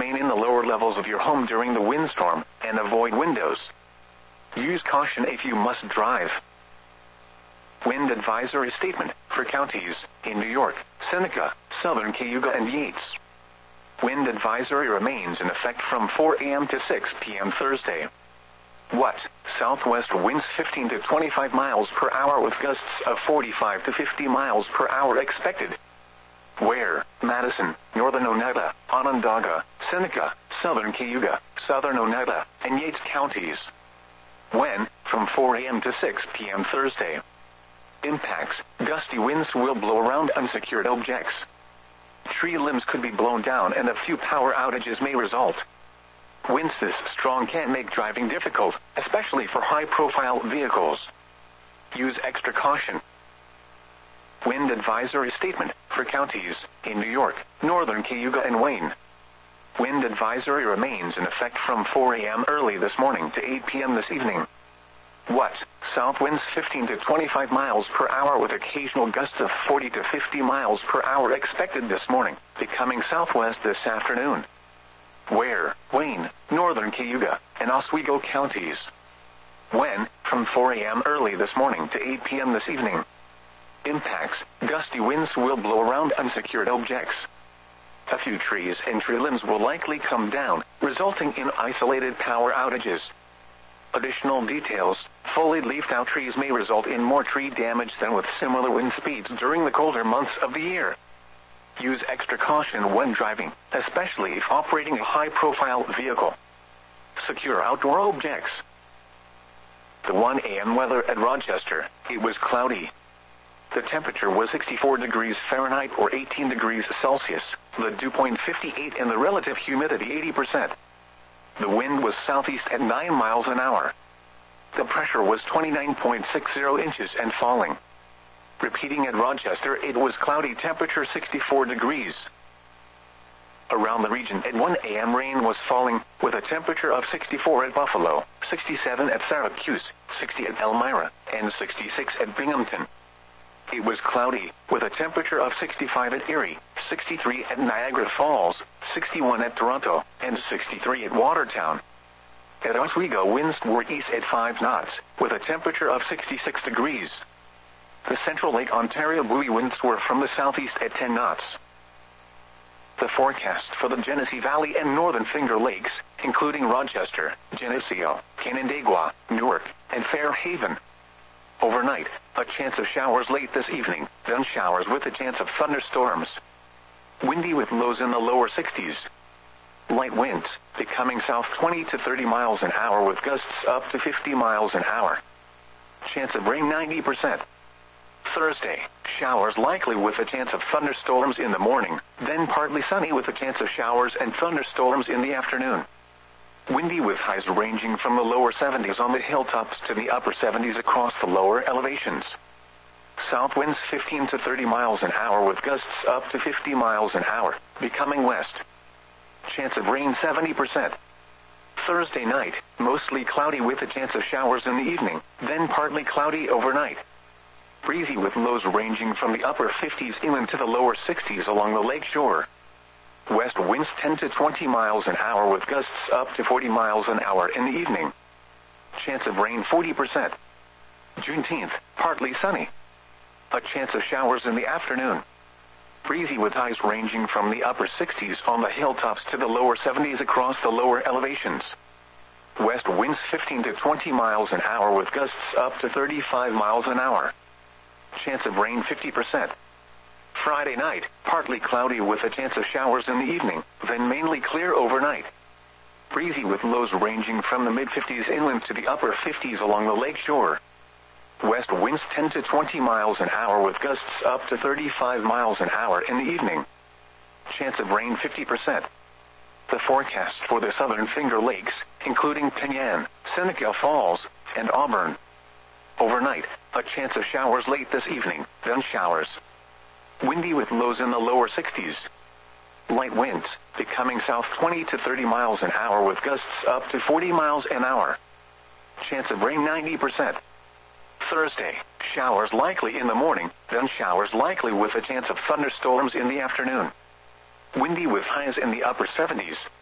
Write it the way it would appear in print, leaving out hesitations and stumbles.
remain in the lower levels of your home during the windstorm, and avoid windows. Use caution if you must drive. Wind advisory statement for counties in New York, Seneca, Southern Cayuga, and Yates. Wind advisory remains in effect from 4 a.m. to 6 p.m. Thursday. What? Southwest winds 15 to 25 miles per hour with gusts of 45 to 50 miles per hour expected. Where? Madison, Northern Oneida, Onondaga, Seneca, Southern Cayuga, Southern Oneida, and Yates counties. When? From 4 a.m. to 6 p.m. Thursday. Impacts: gusty winds will blow around unsecured objects. Tree limbs could be blown down and a few power outages may result. Winds this strong can make driving difficult, especially for high-profile vehicles. Use extra caution. Wind advisory statement for counties in New York, Northern Cayuga, and Wayne. Wind advisory remains in effect from 4 a.m. early this morning to 8 p.m. this evening. What? South winds 15 to 25 miles per hour with occasional gusts of 40 to 50 miles per hour expected this morning, becoming southwest this afternoon. Where? Wayne, Northern Cayuga, and Oswego counties. When? From 4 a.m. early this morning to 8 p.m. this evening. Impacts: gusty winds will blow around unsecured objects. A few trees and tree limbs will likely come down, resulting in isolated power outages. Additional details: fully leafed-out trees may result in more tree damage than with similar wind speeds during the colder months of the year. Use extra caution when driving, especially if operating a high-profile vehicle. Secure outdoor objects. The 1 a.m. weather at Rochester: it was cloudy. The temperature was 64 degrees Fahrenheit or 18 degrees Celsius, the dew point 58 and the relative humidity 80%. The wind was southeast at 9 miles an hour. The pressure was 29.60 inches and falling. Repeating at Rochester, it was cloudy, temperature 64 degrees. Around the region at 1 a.m. rain was falling, with a temperature of 64 at Buffalo, 67 at Syracuse, 60 at Elmira, and 66 at Binghamton. It was cloudy, with a temperature of 65 at Erie, 63 at Niagara Falls, 61 at Toronto, and 63 at Watertown. At Oswego, winds were east at 5 knots, with a temperature of 66 degrees. The Central Lake Ontario buoy winds were from the southeast at 10 knots. The forecast for the Genesee Valley and Northern Finger Lakes, including Rochester, Geneseo, Canandaigua, Newark, and Fairhaven. Overnight, a chance of showers late this evening, then showers with a chance of thunderstorms. Windy with lows in the lower 60s. Light winds, becoming south 20 to 30 miles an hour with gusts up to 50 miles an hour. Chance of rain 90%. Thursday, showers likely with a chance of thunderstorms in the morning, then partly sunny with a chance of showers and thunderstorms in the afternoon. Windy with highs ranging from the lower 70s on the hilltops to the upper 70s across the lower elevations. South winds 15 to 30 miles an hour with gusts up to 50 miles an hour, becoming west. Chance of rain 70%. Thursday night, mostly cloudy with a chance of showers in the evening, then partly cloudy overnight. Breezy with lows ranging from the upper 50s inland to the lower 60s along the lake shore. West winds 10 to 20 miles an hour with gusts up to 40 miles an hour in the evening. Chance of rain 40%. Juneteenth, partly sunny. A chance of showers in the afternoon. Breezy with highs ranging from the upper 60s on the hilltops to the lower 70s across the lower elevations. West winds 15 to 20 miles an hour with gusts up to 35 miles an hour. Chance of rain 50%. Friday night, partly cloudy with a chance of showers in the evening, then mainly clear overnight. Breezy with lows ranging from the mid-50s inland to the upper 50s along the lake shore. West winds 10 to 20 miles an hour with gusts up to 35 miles an hour in the evening. Chance of rain 50%. The forecast for the Southern Finger Lakes, including Penyan, Seneca Falls, and Auburn. Overnight, a chance of showers late this evening, then showers. Windy with lows in the lower 60s. Light winds, becoming south 20 to 30 miles an hour with gusts up to 40 miles an hour. Chance of rain 90%. Thursday, showers likely in the morning, then showers likely with a chance of thunderstorms in the afternoon. Windy with highs in the upper 70s,